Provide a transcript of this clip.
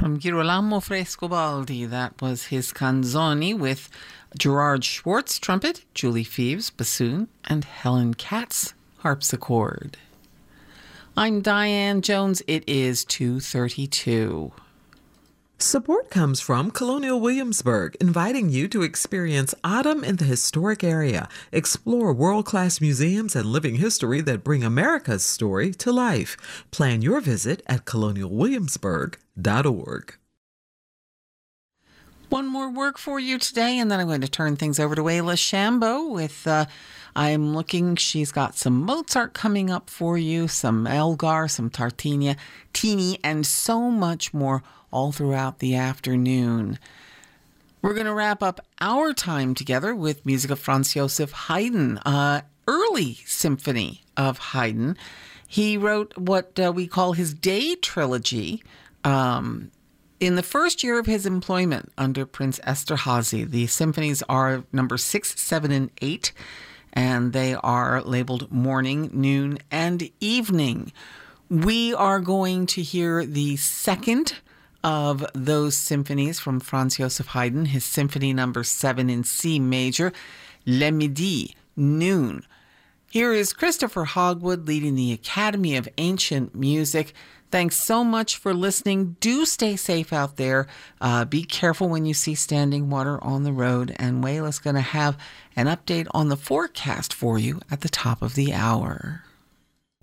from Girolamo Frescobaldi. That was his canzoni with Gerard Schwartz, trumpet, Julie Phoebes, bassoon, and Helen Katz, harpsichord. I'm Diane Jones. It is 2:32. Support comes from Colonial Williamsburg, inviting you to experience autumn in the historic area. Explore world-class museums and living history that bring America's story to life. Plan your visit at colonialwilliamsburg.org. One more work for you today, and then I'm going to turn things over to Wayla Shambo with, she's got some Mozart coming up for you, some Elgar, some Tartini, and so much more all throughout the afternoon. We're going to wrap up our time together with music of Franz Joseph Haydn, early symphony of Haydn. He wrote what we call his Day Trilogy, in the first year of his employment under Prince Esterhazy. The symphonies are number 6, 7, and 8, and they are labeled morning, noon, and evening. We are going to hear the second of those symphonies from Franz Joseph Haydn, his Symphony number 7 in C major, Le Midi, noon. Here is Christopher Hogwood leading the Academy of Ancient Music. Thanks so much for listening. Do stay safe out there. Be careful when you see standing water on the road. And Wayla's going to have an update on the forecast for you at the top of the hour.